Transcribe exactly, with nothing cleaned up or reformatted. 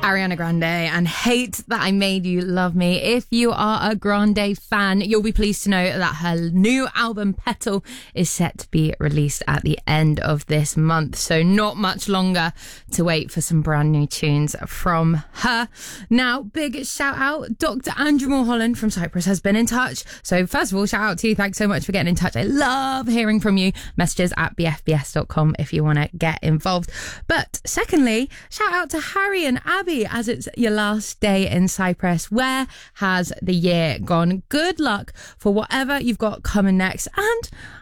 Ariana Grande and Hate That I Made You Love Me. If you are a Grande fan, you'll be pleased to know that her new album Petal is set to be released at the end of this month. So not much longer to wait for some brand new tunes from her. Now, big shout out, Doctor Andrew Mulholland from Cyprus has been in touch. So first of all, shout out to you. Thanks so much for getting in touch. I love hearing from you. Messages at b f b s dot com if you want to get involved. But secondly, shout out to Harry and Abby, as it's your last day in Cyprus. Where has the year gone? Good luck for whatever you've got coming next. And